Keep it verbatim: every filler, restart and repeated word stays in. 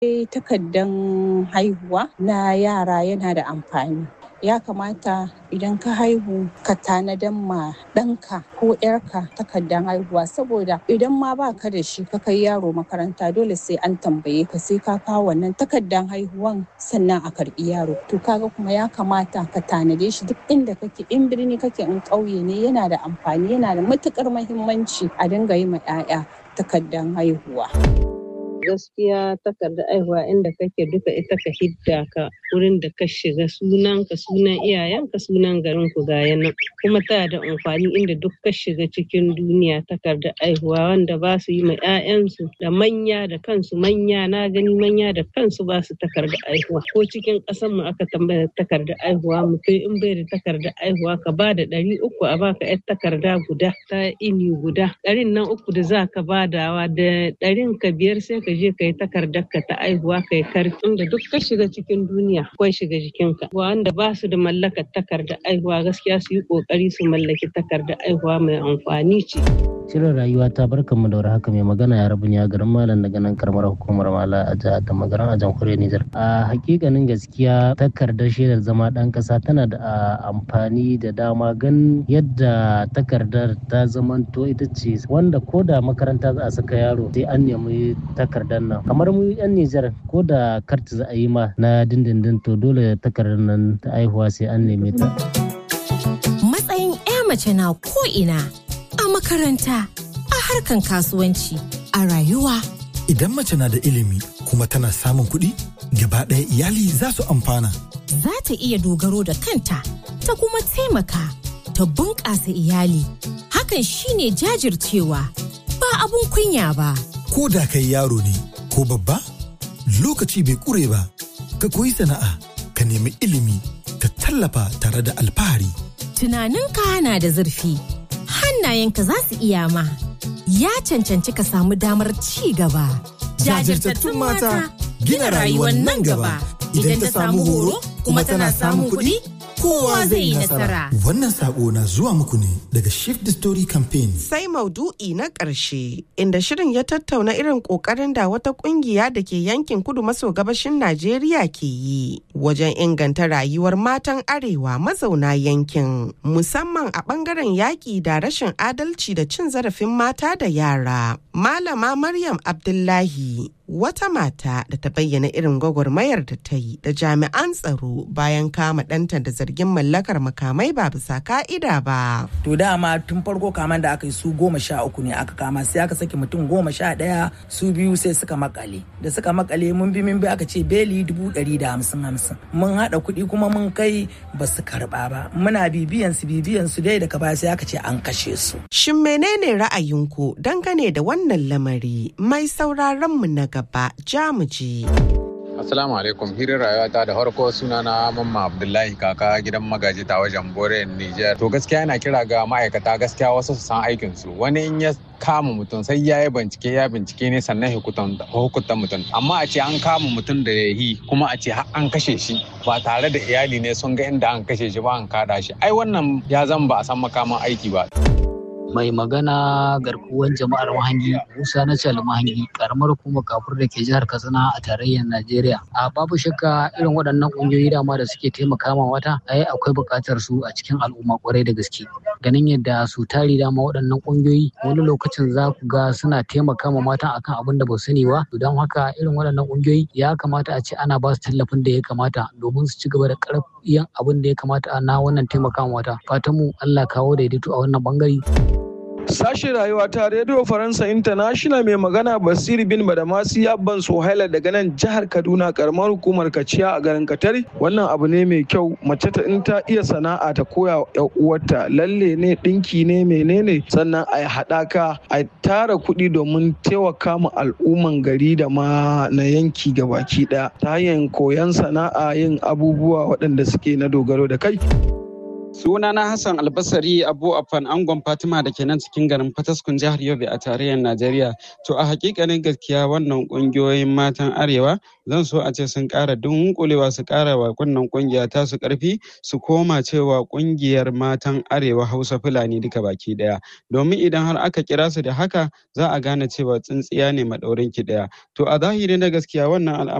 Takardan haihuwa na yara yana da amfani. Ya kamata idan ka haihu ka tanadan ma ɗanka ko ‘yarka takardan haihuwa, saboda idan ma ba ka da shi ka kai yaro makaranta dole sai an tambaye ka, sai ka kawo wannan takardan haihuwan sannan a karɓi yaro. To kaga kuma ya kamata ka tanade shi duk inda kake, in birni kake in ƙauye ne, yana da amfani, yana da matuƙar muhimmanci a dinga yi ma ‘ya'ya takardan haihuwa. Gaskiya takardar aihuwa inda kake duka ita ka hidda ka wurin da ka shiga, sunan ka, sunan iyayenka, sunan garin ku ga yana, kuma tana da amfani inda duk ka shiga cikin duniya. Takardar aihuwa wanda ba su yi ma 'ya'yansu da manya da kansu, manya na gani manya da kansu ba su takardar aihuwa. Ko cikin ƙasar mu aka tambaya takardar aihuwa, mutum in bai da takardar aihuwa ka ba da ɗari uku a baka 'yar takarda guda ta ini guda. Ɗarin nan uku da za ka badawa da ɗarin ka biyar sai ka je ka yi takardar ka ta aihuwa ka yi karfin da duk ka shiga cikin duniya akwai shiga jikinka. Wanda ba su da mallakar takardar aihuwa gaskiya su yi kokari su mallaki takardar aihuwa mai amfani ce. Shirin rayuwa ta barkan mu da haka mai magana ya rabu ya garin malam daga nan karamar hukumar Mala a jihar da magaran a jamhuriyar Nijar. A hakikanin gaskiya takardar shaidar zama ɗan ƙasa tana da amfani da dama, gan yadda takardar ta zamanto ita ce wanda ko da makaranta za a saka yaro sai an nemi takardar nan. Kamar mu yan Nijar ko da karta za a yi ma na dindindin to dole takardar nan ta aihuwa sai an neme ta. Matsayin 'ya mace na ko ina, a makaranta, a harkan kasuwanci, a rayuwa. Idan mace na da ilimi kuma tana samun kuɗi, gaba ɗaya iyali za su amfana. Za ta iya dogaro da kanta, ta kuma taimaka, ta bunƙasa iyali. Hakan shine jajircewa, ba abun kunya ba. Ko da kai yaro ne ko babba, lokaci bai ƙure ba. Ka koyi sana'a, ka nemi ilimi, ka tallafa tare da alfahari. Tunaninka na da zurfi, hannayenka za su iya ma. Ya cancanci ka samu damar ci gaba. Jajirtattun mata gina rayuwar nan gaba. Idan ta samu horo kuma tana samun kuɗi, kowa zai yi nasara. Wannan sako na zuwa muku ne daga Shift the Story Campaign. Sai maudu'i na ƙarshe, inda shirin ya tattauna irin ƙoƙarin da wata ƙungiya da ke yankin kudu maso gabashin Najeriya ke yi wajen inganta rayuwar matan arewa mazauna yankin, musamman a ɓangaren yaƙi da rashin adalci da cin zarafin mata da yara. Malama Maryam Abdullahi, wata mata da ta bayyana irin gwagwarmayar da ta yi da jami'an tsaro bayan kama ɗanta da zargin mallakar makamai ba bisa ka'ida ba. To dama tun farko kaman da aka yi su goma sha uku ne aka kama, sai aka saki mutum goma sha ɗaya, su biyu sai suka makale. Da suka makale mun bi mun bi aka ce beli dubu ɗari da hamsin hamsin. Mun haɗa kuɗi kuma mun kai ba su karɓa ba. Muna bibiyan su bibiyan su dai daga baya sai aka ce an kashe su. Shin menene ra'ayinku dangane da wannan lamari? Mai sauraron mu na gaba jamuji. Assalamu alaikum, hirin rayuwa ta da farko suna na Mamma Abdullahi kaka gidan magaji ta wajen Bore Niger. To gaskiya yana kira ga ma'aikata gaskiya wasu su san aikin su. Wani in ya kama mutum sai ya yi bincike ya bincike ne sannan hukunta mutum. Amma a ce an kama mutum da ya yi kuma a ce an kashe shi ba tare da iyali ne sun ga inda an kashe shi ba an kada shi. Ai wannan ya zama ba a san makaman aiki ba. Mai magana garkuwan jama'ar Mahangi Musa na Cal Mahangi, karamar hukumar kafur da ke jihar Katsina a tarayyar Najeriya. A babu shakka irin waɗannan ƙungiyoyi dama da suke taimaka ma wata, ai akwai buƙatar su a cikin al'umma ƙwarai da gaske. Ganin yadda su tari dama waɗannan ƙungiyoyi wani lokacin za ku ga suna taimaka ma mata akan abin da ba su sani ba. Don haka irin waɗannan ƙungiyoyi ya kamata a ce ana ba su tallafin da ya kamata domin su ci gaba da ƙarfiyan abin da ya kamata na wannan taimaka ma wata. Fatan mu Allah kawo daidaito a wannan bangare. Sashen rayuwa ta Radio Faransa International mai magana Basir bin Badamasi Abban Sohaila daga nan jihar Kaduna karamar hukumar Kaciya a garin Katari. Wannan abu ne mai kyau, mace ta in ta iya sana'a ta koya wa uwarta, lalle ne dinki ne menene, sannan a haɗaka a tara kuɗi domin taimaka ma al'umman gari da ma na yanki gabaki ɗaya ta hanyar koyon sana'a, yin abubuwa waɗanda suke na dogaro da kai. Sunana Hassan Albasari Abu Afan Angon Fatima da ke nan cikin garin Fataskun jihar Yobe a tarayyar Najeriya. To a hakikanin gaskiya wannan kungiyoyin matan Arewa zan so a ce sun ƙara dunkulewa su ƙara wa wannan kungiya ta su ƙarfi su koma cewa kungiyar matan Arewa Hausa Fulani duka baki daya. Domin idan har aka kira su da haka za a gane cewa tsintsiya ne madaurin ki daya. To a zahiri na gaskiya wannan al'amari